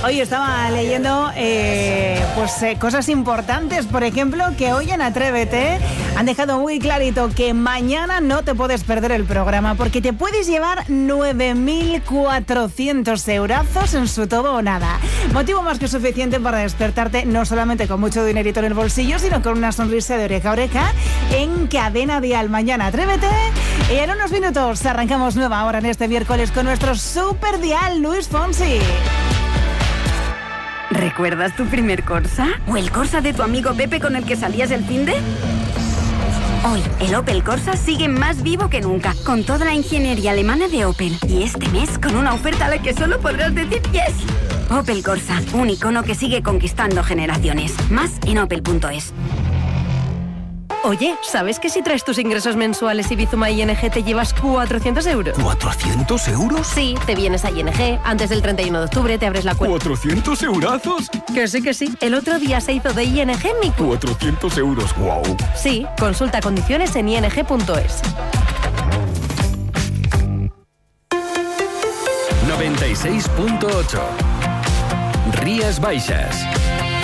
Hoy estaba leyendo cosas importantes, por ejemplo, que hoy en Atrévete han dejado muy clarito que mañana no te puedes perder el programa porque te puedes llevar 9.400 eurazos en su todo o nada. Motivo más que suficiente para despertarte no solamente con mucho dinerito en el bolsillo, sino con una sonrisa de oreja a oreja en Cadena Dial. Mañana Atrévete y en unos minutos arrancamos nueva hora en este miércoles con nuestro Super Dial Luis Fonsi. ¿Recuerdas tu primer Corsa? ¿O el Corsa de tu amigo Pepe con el que salías el finde? Hoy, el Opel Corsa sigue más vivo que nunca, con toda la ingeniería alemana de Opel. Y este mes, con una oferta a la que solo podrás decir yes. Opel Corsa, un icono que sigue conquistando generaciones. Más en opel.es. Oye, ¿sabes que si traes tus ingresos mensuales y Bizuma ING te llevas 400 euros? ¿400 euros? Sí, te vienes a ING, antes del 31 de octubre te abres la cuenta. ¿400 eurazos? Que sí. El otro día se hizo de ING mi... 400 euros, wow. Sí, consulta condiciones en ing.es. 96.8 Rías Baixas.